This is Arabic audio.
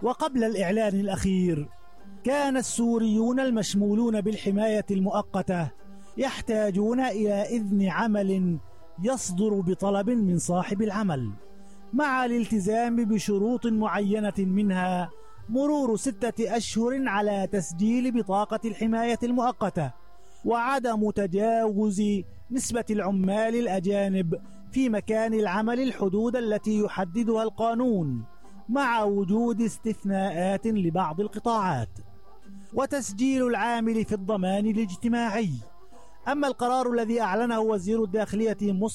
وقبل الإعلان الأخير كان السوريون المشمولون بالحماية المؤقتة يحتاجون إلى إذن عمل يصدر بطلب من صاحب العمل، مع الالتزام بشروط معينة، منها مرور 6 أشهر على تسجيل بطاقة الحماية المؤقتة، وعدم تجاوز نسبة العمال الأجانب في مكان العمل الحدود التي يحددها القانون، مع وجود استثناءات لبعض القطاعات، وتسجيل العامل في الضمان الاجتماعي. أما القرار الذي أعلنه وزير الداخلية